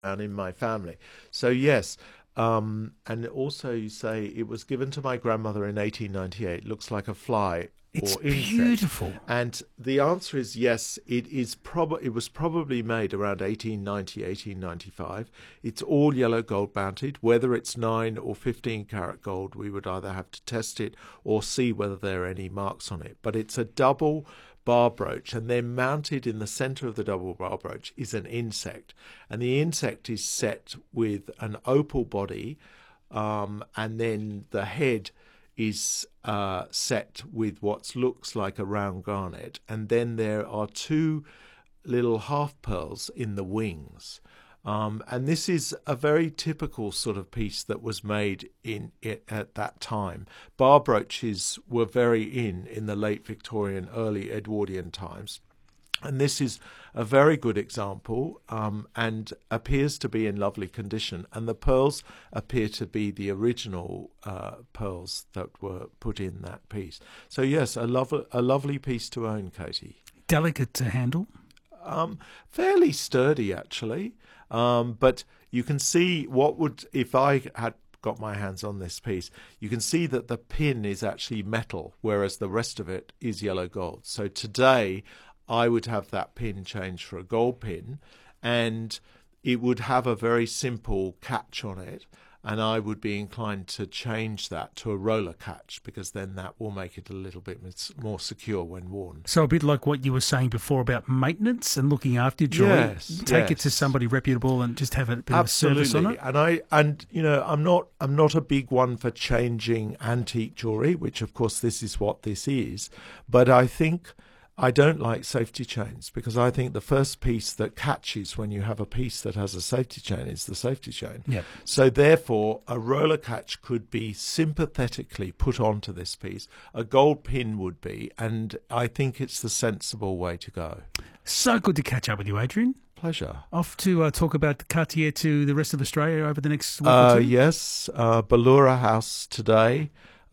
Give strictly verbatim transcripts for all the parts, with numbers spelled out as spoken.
and in my family. So yes, um, and also you say it was given to my grandmother in eighteen ninety-eight. Looks like a fly It's or insect. beautiful. And the answer is yes, it is prob- it was probably made around eighteen ninety, eighteen ninety-five. It's all yellow gold mounted. Whether it's nine or fifteen karat gold, we would either have to test it or see whether there are any marks on it. But it's a double bar brooch, and then mounted in the center of the double bar brooch is an insect. And the insect is set with an opal body, um, and then the head is uh, set with what looks like a round garnet, and then there are two little half pearls in the wings. Um, and this is a very typical sort of piece that was made in it at that time. Bar brooches were very in in the late Victorian, early Edwardian times. And this is a very good example, um, and appears to be in lovely condition. And the pearls appear to be the original uh, pearls that were put in that piece. So yes, a, lo- a lovely piece to own, Katie. Delicate to handle? Um, fairly sturdy, actually. Um, but you can see what would, if I had got my hands on this piece, you can see that the pin is actually metal, whereas the rest of it is yellow gold. So today, I would have that pin changed for a gold pin, and it would have a very simple catch on it, and I would be inclined to change that to a roller catch, because then that will make it a little bit more secure when worn. So a bit like what you were saying before about maintenance and looking after your jewelry. Yes, Take yes. it to somebody reputable and just have a bit Absolutely. of a service on it. And I and you know, I'm not I'm not a big one for changing antique jewelry, which of course this is what this is, but I think I don't like safety chains, because I think the first piece that catches when you have a piece that has a safety chain is the safety chain. Yep. So therefore, a roller catch could be sympathetically put onto this piece. A gold pin would be, and I think it's the sensible way to go. So good to catch up with you, Adrian. Pleasure. Off to uh, talk about Cartier to the rest of Australia over the next week Uh, or two? yes, uh, Ballura House today,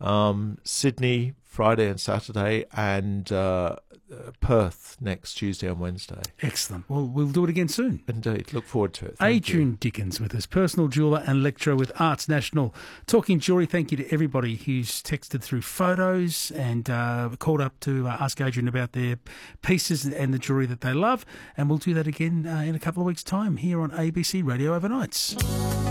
um, Sydney Friday and Saturday, and uh, uh, Perth next Tuesday and Wednesday. Excellent. Well, we'll do it again soon. Indeed. Look forward to it. Thank you. Adrian Dickens with us, personal jeweller and lecturer with Arts National. Talking jewellery, thank you to everybody who's texted through photos and uh, called up to uh, ask Adrian about their pieces and the jewellery that they love. And we'll do that again uh, in a couple of weeks' time here on A B C Radio Overnights.